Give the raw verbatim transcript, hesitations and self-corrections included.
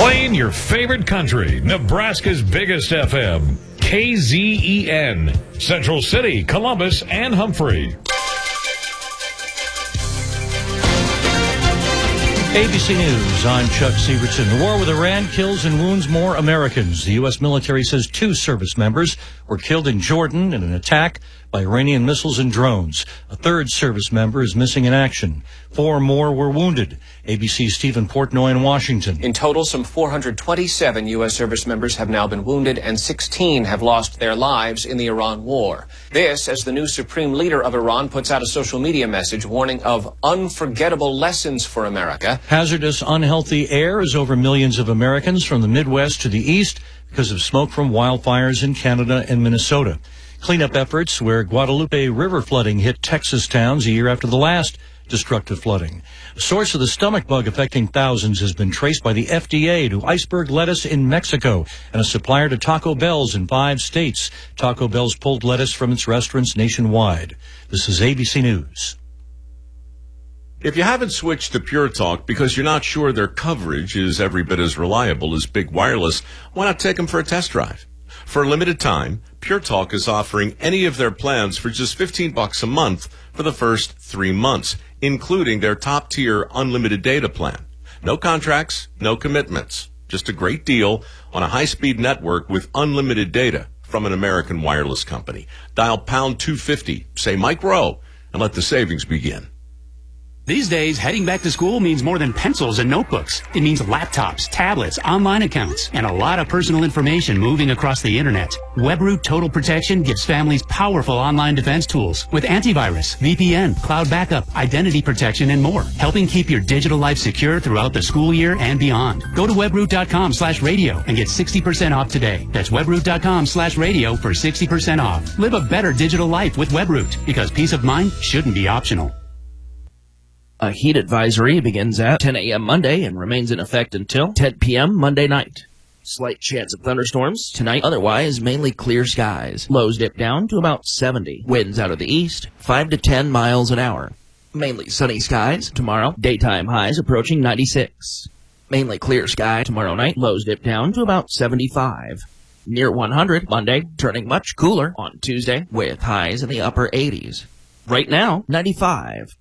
Playing your favorite country, Nebraska's biggest F M, K Z E N, Central City, Columbus, and Humphrey. A B C News, I'm Chuck Severson. The war with Iran kills and wounds more Americans. The U S military says two service members were killed in Jordan in an attack by Iranian missiles and drones. A third service member is missing in action. Four more were wounded. A B C's Stephen Portnoy in Washington. In total, some four hundred twenty-seven U S service members have now been wounded and sixteen have lost their lives in the Iran war. This, as the new supreme leader of Iran puts out a social media message warning of unforgettable lessons for America. Hazardous, unhealthy air is over millions of Americans from the Midwest to the East because of smoke from wildfires in Canada and Minnesota. Cleanup efforts where Guadalupe River flooding hit Texas towns a year after the last destructive flooding. The source of the stomach bug affecting thousands has been traced by the F D A to iceberg lettuce in Mexico and a supplier to Taco Bell's in five states. Taco Bell's pulled lettuce from its restaurants nationwide. This is A B C News. If you haven't switched to Pure Talk because you're not sure their coverage is every bit as reliable as Big Wireless, why not take them for a test drive? For a limited time, Pure Talk is offering any of their plans for just fifteen bucks a month for the first three months, including their top-tier unlimited data plan. No contracts, no commitments. Just a great deal on a high-speed network with unlimited data from an American wireless company. Dial pound two fifty, say Mike Rowe, and let the savings begin. These days, heading back to school means more than pencils and notebooks. It means laptops, tablets, online accounts, and a lot of personal information moving across the internet. WebRoot Total Protection gives families powerful online defense tools with antivirus, V P N, cloud backup, identity protection, and more, helping keep your digital life secure throughout the school year and beyond. Go to webroot.com slash radio and get sixty percent off today. That's webroot.com slash radio for sixty percent off. Live a better digital life with WebRoot, because peace of mind shouldn't be optional. A heat advisory begins at ten a.m. Monday and remains in effect until ten p.m. Monday night. Slight chance of thunderstorms tonight, otherwise mainly clear skies. Lows dip down to about seventy. Winds out of the east, five to ten miles an hour. Mainly sunny skies tomorrow, daytime highs approaching ninety-six. Mainly clear sky tomorrow night, lows dip down to about seventy-five. Near one hundred Monday, turning much cooler on Tuesday with highs in the upper eighties. Right now, ninety-five.